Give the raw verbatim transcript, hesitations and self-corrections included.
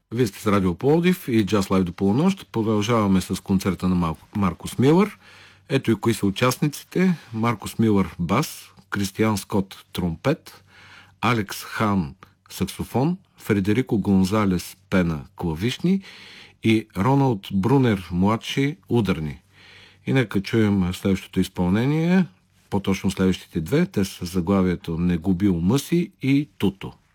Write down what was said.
Вие сте с Радио Пловдив и Джаз Лайв до полунощ. Продължаваме с концерта на Мал... Маркус Милър. Ето и кои са участниците. Маркус Милър бас, Кристиан Скот тромпет, Алекс Хан саксофон, Фредерико Гонзалес Пена клавишни и Роналд Брунер младши ударни. И нека чуем следващото изпълнение, по-точно следващите две. Те са заглавието "Не губи ума си" и "Туто".